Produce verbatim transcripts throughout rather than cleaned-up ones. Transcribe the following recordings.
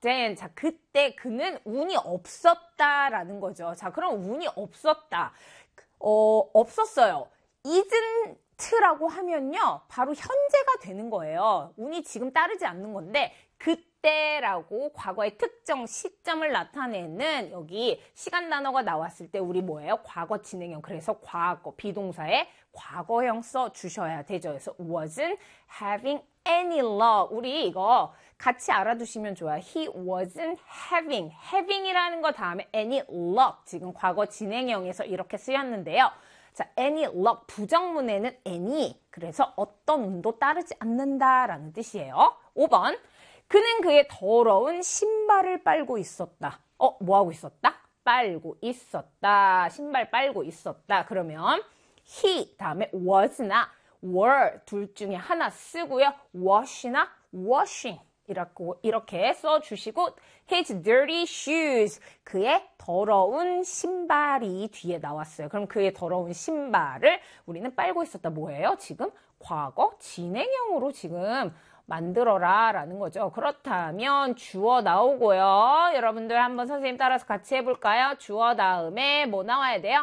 then. 자, 그때 그는 운이 없었다라는 거죠. 자, 그럼 운이 없었다. 어, 없었어요. isn't라고 하면요. 바로 현재가 되는 거예요. 운이 지금 따르지 않는 건데 그때라고 과거의 특정 시점을 나타내는 여기 시간 단어가 나왔을 때 우리 뭐예요? 과거 진행형. 그래서 과거 비동사에 과거형 써 주셔야 되죠. 그래서 wasn't having any luck. 우리 이거 같이 알아두시면 좋아요. He wasn't having. having이라는 거 다음에 any luck. 지금 과거 진행형에서 이렇게 쓰였는데요. 자, any luck. 부정문에는 any. 그래서 어떤 운도 따르지 않는다라는 뜻이에요. 오 번. 그는 그의 더러운 신발을 빨고 있었다. 어, 뭐 하고 있었다? 빨고 있었다. 신발 빨고 있었다. 그러면 he 다음에 was나 were 둘 중에 하나 쓰고요. wash나 washing 이렇게, 이렇게 써주시고 his dirty shoes 그의 더러운 신발이 뒤에 나왔어요. 그럼 그의 더러운 신발을 우리는 빨고 있었다. 뭐예요? 지금 과거 진행형으로 지금 만들어라 라는 거죠. 그렇다면 주어 나오고요. 여러분들 한번 선생님 따라서 같이 해볼까요? 주어 다음에 뭐 나와야 돼요?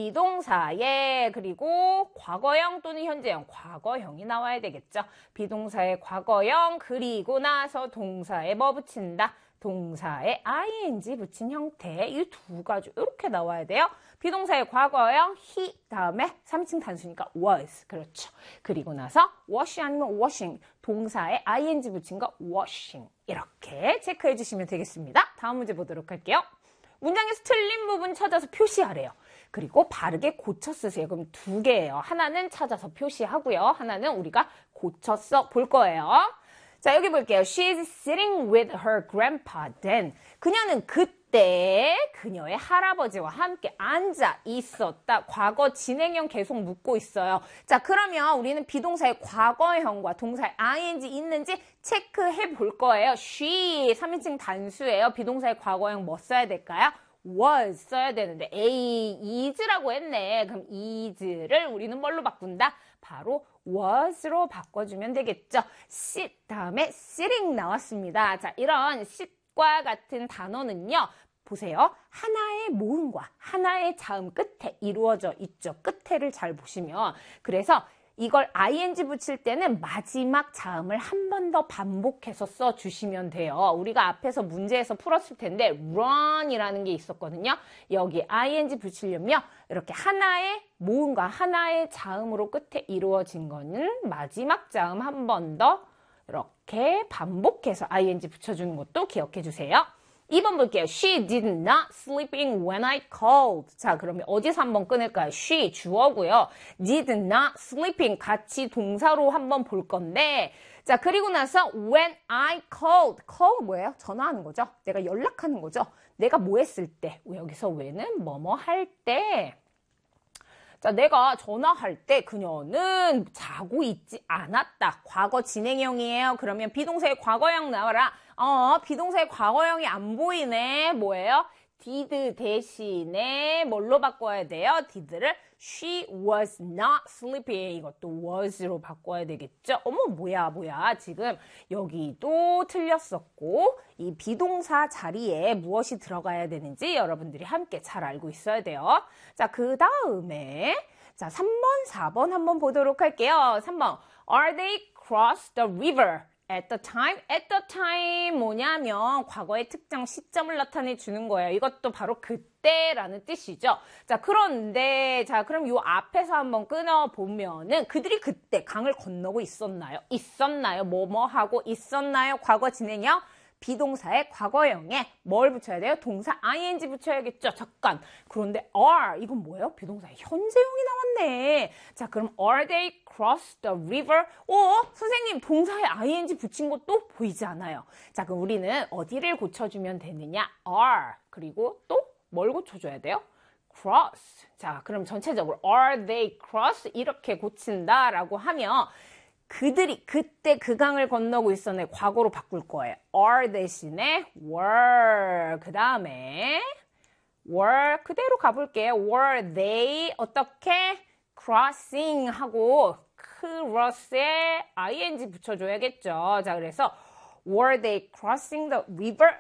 비동사에 그리고 과거형 또는 현재형, 과거형이 나와야 되겠죠. 비동사의 과거형 그리고 나서 동사에 뭐 붙인다? 동사에 ing 붙인 형태 이 두 가지 이렇게 나와야 돼요. 비동사의 과거형 he 다음에 삼 인칭 단수니까 was 그렇죠. 그리고 나서 wash 아니면 washing 동사에 ing 붙인 거 washing 이렇게 체크해 주시면 되겠습니다. 다음 문제 보도록 할게요. 문장에서 틀린 부분 찾아서 표시하래요. 그리고 바르게 고쳐 쓰세요. 그럼 두 개예요. 하나는 찾아서 표시하고요. 하나는 우리가 고쳐서 볼 거예요. 자, 여기 볼게요. She is sitting with her grandpa then. 그녀는 그때 그녀의 할아버지와 함께 앉아 있었다. 과거 진행형 계속 묻고 있어요. 자, 그러면 우리는 비동사의 과거형과 동사의 ing 있는지 체크해 볼 거예요. She 삼 인칭 단수예요. 비동사의 과거형 뭐 써야 될까요? was 써야 되는데 A, is라고 했네. 그럼 is를 우리는 뭘로 바꾼다? 바로 was로 바꿔주면 되겠죠. sit 다음에 sitting 나왔습니다. 자, 이런 sit과 같은 단어는요. 보세요. 하나의 모음과 하나의 자음 끝에 이루어져 있죠. 끝에를 잘 보시면. 그래서 이걸 ing 붙일 때는 마지막 자음을 한 번 더 반복해서 써주시면 돼요. 우리가 앞에서 문제에서 풀었을 텐데 run이라는 게 있었거든요. 여기 ing 붙이려면 이렇게 하나의 모음과 하나의 자음으로 끝에 이루어진 거는 마지막 자음 한 번 더 이렇게 반복해서 ing 붙여주는 것도 기억해 주세요. 이 번 볼게요. She did not sleeping when I called. 자, 그러면 어디서 한번 끊을까요? She 주어고요. Did not sleeping 같이 동사로 한번 볼 건데 자, 그리고 나서 when I called. call 뭐예요? 전화하는 거죠. 내가 연락하는 거죠. 내가 뭐 했을 때. 여기서 when은 뭐뭐 할 때. 자, 내가 전화할 때 그녀는 자고 있지 않았다. 과거 진행형이에요. 그러면 비동사의 과거형 나와라. 어, 비동사의 과거형이 안 보이네. 뭐예요? did 대신에 뭘로 바꿔야 돼요? did를 she was not sleeping. 이것도 was로 바꿔야 되겠죠? 어머, 뭐야, 뭐야. 지금 여기도 틀렸었고 이 비동사 자리에 무엇이 들어가야 되는지 여러분들이 함께 잘 알고 있어야 돼요. 자, 그 다음에 자, 삼 번, 사 번 한번 보도록 할게요. 삼 번. Are they cross the river? At the time, at the time 뭐냐면 과거의 특정 시점을 나타내 주는 거예요. 이것도 바로 그때라는 뜻이죠. 자, 그런데 자, 그럼 요 앞에서 한번 끊어 보면은 그들이 그때 강을 건너고 있었나요? 있었나요? 뭐뭐 하고 있었나요? 과거 진행형 비동사의 과거형에 뭘 붙여야 돼요? 동사 ing 붙여야겠죠. 잠깐. 그런데 are 이건 뭐예요? 비동사의 현재형이 나왔네. 자, 그럼 are they cross the river? 어? 선생님 동사에 ing 붙인 것도 보이지 않아요. 자, 그럼 우리는 어디를 고쳐주면 되느냐? are 그리고 또 뭘 고쳐줘야 돼요? cross. 자, 그럼 전체적으로 are they cross 이렇게 고친다라고 하면 그들이 그때 그 강을 건너고 있었네. 과거로 바꿀 거예요. are 대신에 were. 그 다음에 were 그대로 가볼게요. were they 어떻게 crossing 하고 cross에 ing 붙여줘야겠죠. 자, 그래서 were they crossing the river?